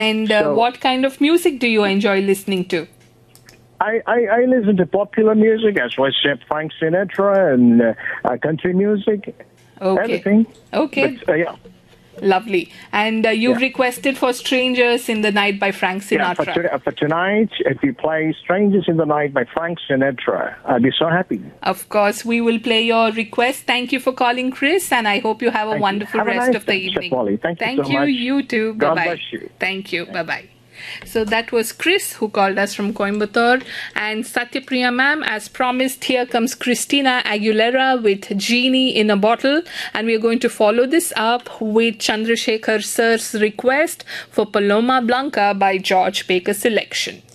And So- what kind of music do you enjoy listening to? I listen to popular music as well as Frank Sinatra and country music. Okay. Everything. Okay. But, yeah. Lovely. And you've Yeah. requested for Strangers in the Night by Frank Yeah, Sinatra. for tonight, if you play Strangers in the Night by Frank Sinatra, I'd be so happy. Of course, we will play your request. Thank you for calling, Chris, and I hope you have a Thank you. wonderful Have a rest nice of the day, evening. Shefali. Thank you so much. You too. God Bye-bye. bless you. Thank you. Bye-bye. So that was Chris who called us from Coimbatore. And Satyapriya ma'am, as promised, here comes Christina Aguilera with Genie in a Bottle. And we are going to follow this up with Chandrasekhar sir's request for Paloma Blanca by George Baker selection.